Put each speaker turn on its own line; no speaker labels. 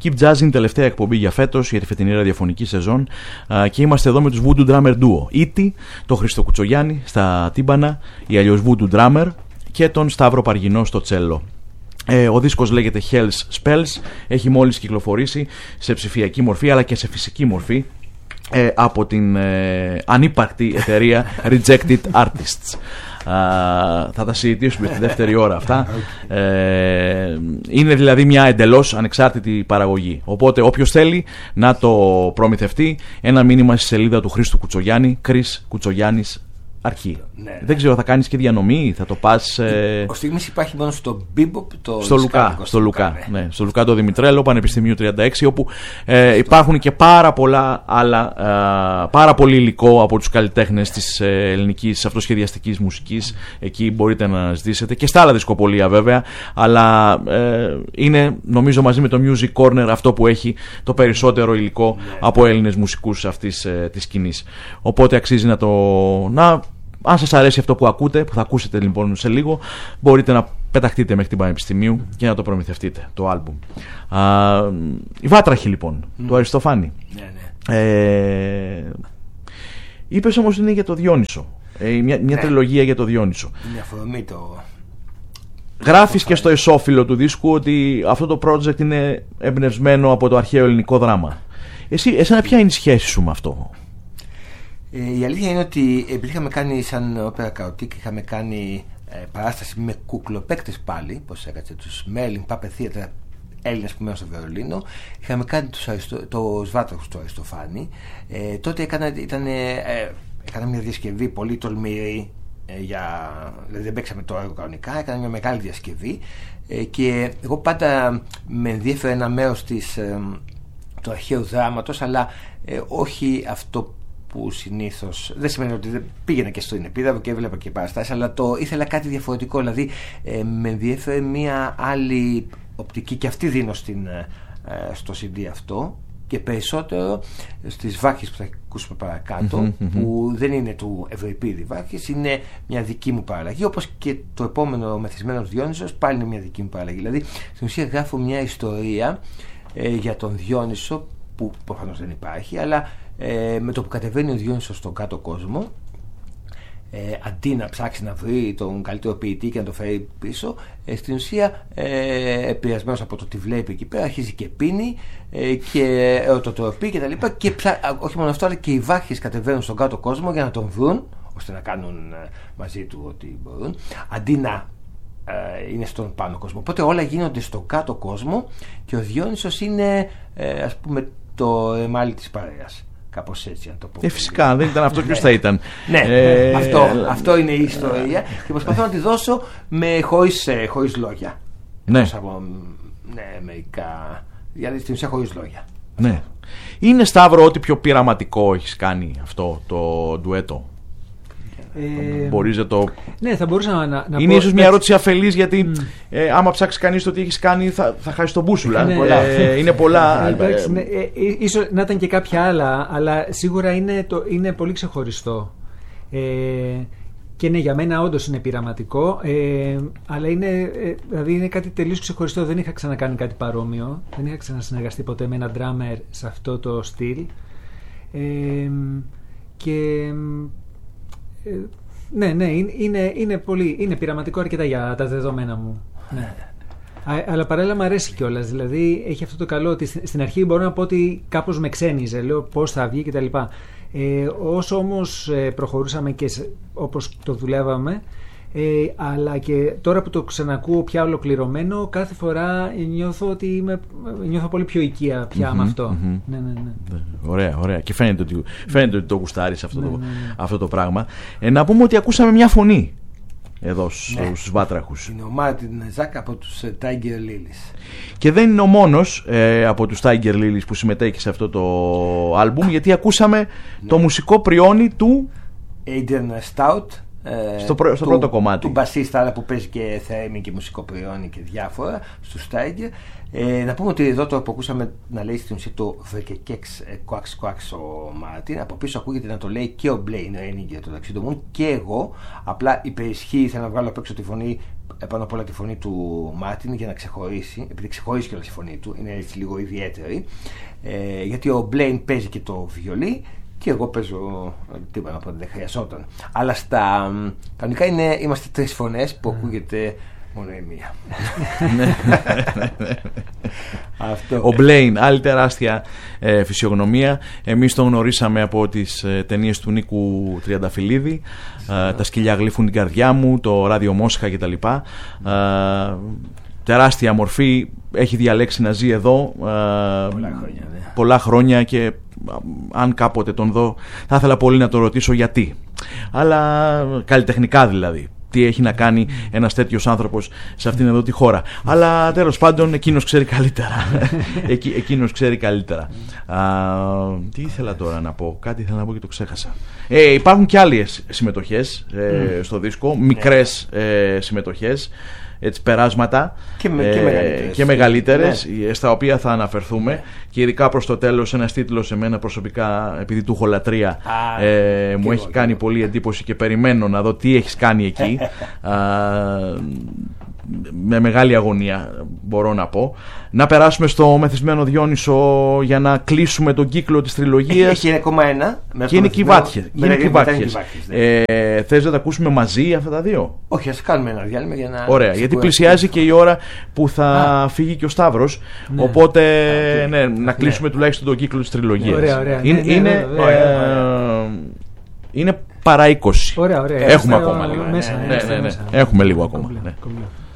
Keep Jazz είναι η τελευταία εκπομπή για φέτος, για τη φετινή ραδιοφωνική σεζόν, και είμαστε εδώ με τους Voodoo Drummer Duo. Ήτη, τον Χρήστο Κουτσογιάννη στα τύμπανα, ή αλλιώς Voodoo Drummer, και τον Σταύρο Παργινό στο τσέλο. Ο δίσκος λέγεται Hell's Spells, έχει μόλις κυκλοφορήσει σε ψηφιακή μορφή αλλά και σε φυσική μορφή από την ανύπαρκτη εταιρεία Rejected Artists. Θα τα συζητήσουμε στη δεύτερη ώρα αυτά. Είναι δηλαδή μια εντελώς ανεξάρτητη παραγωγή. Οπότε όποιος θέλει να το προμηθευτεί, ένα μήνυμα στη σελίδα του Χρήστου Κουτσογιάννη, Chris Κουτσογιάννης Αρχή. Ναι. Δεν ξέρω, θα κάνεις και διανομή, θα το πας.
Ο στιγμής υπάρχει μόνο στο Bebop,
στο Λουκά. Ναι, στο Λουκά το Δημητρέλο, Πανεπιστημίου 36, όπου υπάρχουν και πάρα πολλά άλλα, πάρα πολύ υλικό από τους καλλιτέχνες της ελληνικής αυτοσχεδιαστικής μουσικής. Εκεί μπορείτε να ζητήσετε και στα άλλα δισκοπολία βέβαια, αλλά είναι νομίζω μαζί με το Music Corner αυτό που έχει το περισσότερο υλικό από Έλληνες μουσικούς αυτής της σκηνής. Οπότε αξίζει αν σας αρέσει αυτό που ακούτε, που θα ακούσετε λοιπόν σε λίγο, μπορείτε να πεταχτείτε μέχρι την Πανεπιστημίου και να το προμηθευτείτε, το άλμπουμ. Η Βάτραχη λοιπόν, του Αριστοφάνη. Είπες όμως είναι για το Διόνυσο, μια τριλογία για το Διόνυσο.
Είναι αφορμή
Γράφεις και στο εσώφυλλο του δίσκου ότι αυτό το project είναι εμπνευσμένο από το αρχαίο ελληνικό δράμα. Εσένα ποια είναι η σχέση σου με αυτό?
Η αλήθεια είναι ότι επειδή είχαμε κάνει σαν όπερα Καοτίκ, είχαμε κάνει παράσταση με κουκλοπαίκτες πάλι, πως έκατσε τους Μέρλιν Puppet Theater Έλληνες που μένουν στο Βερολίνο, είχαμε κάνει τους Βάτραχους του Αριστοφάνη. Τότε έκανα μια διασκευή πολύ τολμηρή, δηλαδή δεν παίξαμε το έργο κανονικά, έκανα μια μεγάλη διασκευή, και εγώ πάντα με ενδιέφερε ένα μέρος του αρχαίου δράματος, με όχι αυτό που συνήθως, δεν σημαίνει ότι δεν πήγαινα και στην Επίδαυρο και έβλεπα και παραστάσεις, αλλά ήθελα κάτι διαφορετικό, δηλαδή με ενδιέφερε μια άλλη οπτική, και αυτή δίνω στο CD αυτό, και περισσότερο στις Βάχες που θα ακούσουμε παρακάτω, που δεν είναι του Ευρυπίδη Βάχες, είναι μια δική μου παραλλαγή, όπως και το επόμενο Μεθυσμένος Διόνυσος πάλι είναι μια δική μου παραλλαγή. Δηλαδή στην ουσία γράφω μια ιστορία για τον Διόνυσο που προφανώς δεν υπάρχει, αλλά με το που κατεβαίνει ο Διόνυσος στον κάτω κόσμο, αντί να ψάξει να βρει τον καλύτερο ποιητή και να το φέρει πίσω, στην ουσία επηρεασμένος από το τι βλέπει εκεί πέρα, αρχίζει και πίνει και ερωτοτροπεί και τα λοιπά, και όχι μόνο αυτό, αλλά και οι Βάχες κατεβαίνουν στον κάτω κόσμο για να τον βρουν, ώστε να κάνουν μαζί του ό,τι μπορούν, αντί να είναι στον πάνω κόσμο. Οπότε όλα γίνονται στον κάτω κόσμο και ο Διόνυσος είναι ας πούμε το ρεμάλι της παρέας. Κάπως έτσι, να το πω.
Φυσικά, αν δεν ήταν αυτό, ποιος θα ήταν?
Αυτό είναι η ιστορία, και προσπαθώ να τη δώσω χωρίς λόγια. Μερικά. Δηλαδή στην ουσία χωρίς λόγια.
Ναι. Είναι, Σταύρο, ό,τι πιο πειραματικό έχεις κάνει αυτό το ντουέτο? Μπορείς να το...
Ναι, θα μπορούσα να πω.
Είναι ίσως μια ερώτηση αφελής, γιατί άμα ψάξει κανείς το τι έχεις κάνει θα χάσει τον μπούσουλα. Είναι πολλά.
Ίσως να ήταν και κάποια άλλα, αλλά σίγουρα είναι πολύ ξεχωριστό. Και ναι, για μένα όντως είναι πειραματικό, αλλά δηλαδή είναι κάτι τελείως ξεχωριστό. Δεν είχα ξανακάνει κάτι παρόμοιο. Δεν είχα ξανασυνεργαστεί ποτέ με έναν drummer σε αυτό το στυλ. Ναι, είναι πειραματικό αρκετά για τα δεδομένα μου. Ναι. Αλλά παράλληλα μου αρέσει κιόλας. Δηλαδή έχει αυτό το καλό ότι στην αρχή μπορώ να πω ότι κάπως με ξένιζε. Λέω πώς θα βγει κτλ. Όσο όμως προχωρούσαμε και όπως το δουλεύαμε, αλλά και τώρα που το ξανακούω πια ολοκληρωμένο, κάθε φορά νιώθω πολύ πιο οικία πια με αυτό. Ναι.
Ωραία. Και φαίνεται ότι το γουστάρεις αυτό το πράγμα. Να πούμε ότι ακούσαμε μια φωνή εδώ στους Βάτραχους.
Είναι ο Μάρτιν Ζακ από τους Tiger Lilies.
Και δεν είναι ο μόνος από τους Tiger Lilies που συμμετέχει σε αυτό το άλμπουμ, γιατί ακούσαμε το μουσικό πριόνι του
Adrian Stout,
Στο πρώτο κομμάτι.
Του μπασίστα, αλλά που παίζει και θεαίμη και μουσικό προϊόν και διάφορα, στο Στάιγκερ. Να πούμε ότι εδώ το που ακούσαμε να λέει στην ουσία το Βρεκεκέξ Quacks ο Μάρτιν. Από πίσω ακούγεται να το λέει και ο Μπλέιν, ο Ένιγκερ, το ταξίδι και εγώ. Απλά υπερισχύει, θέλω να βγάλω απ' έξω τη φωνή, πάνω απ' όλα τη φωνή του Μάρτιν για να ξεχωρίσει, επειδή ξεχωρίσει κιόλας η φωνή του, είναι έτσι λίγο ιδιαίτερη. Γιατί ο Μπλέιν παίζει και το βιολί. Και εγώ παίζω τίποτα να πω, δεν χρειαζόταν. Αλλά στα κανονικά είμαστε τρεις φωνές που ακούγεται μόνο η μία.
Ο Μπλέιν, άλλη τεράστια φυσιογνωμία. Εμείς τον γνωρίσαμε από τις ταινίες του Νίκου Τριανταφυλλίδη, τα σκυλιά γλύφουν την καρδιά μου, το Ράδιο Μόσχα κτλ. Τεράστια μορφή, έχει διαλέξει να ζει εδώ πολλά χρόνια και αν κάποτε τον δω θα ήθελα πολύ να το ρωτήσω γιατί, αλλά καλλιτεχνικά δηλαδή τι έχει να κάνει ένας τέτοιος άνθρωπος σε αυτήν εδώ τη χώρα. Αλλά τέλος πάντων εκείνος ξέρει καλύτερα. Εκείνος ξέρει καλύτερα. Τι ήθελα τώρα να πω, κάτι ήθελα να πω και το ξέχασα. Υπάρχουν και άλλες συμμετοχές στο δίσκο, μικρές συμμετοχές, έτσι, περάσματα και μεγαλύτερες στα οποία θα αναφερθούμε, και ειδικά προς το τέλος ένας τίτλος εμένα προσωπικά, επειδή του έχω λατρεία, μου έχει κάνει πολύ εντύπωση και περιμένω να δω τι έχεις κάνει εκεί. Με μεγάλη αγωνία μπορώ να πω. Να περάσουμε στο Μεθυσμένο Διόνυσο για να κλείσουμε τον κύκλο της τριλογίας.
Έχει ακόμα ένα.
Και είναι Κυβάτιες. Θες να τα ακούσουμε μαζί αυτά τα δύο?
Όχι, ας κάνουμε ένα διάλειμμα για να...
Ωραία, γιατί πλησιάζει και η ώρα που θα φύγει και ο Σταύρος. Ναι. Οπότε να κλείσουμε τουλάχιστον τον κύκλο της τριλογίας.
Ωραία.
Είναι παρά 20.
Ωραία.
Έχουμε ακόμα λίγο.
Μέσα.
Έχουμε λίγο ακόμα.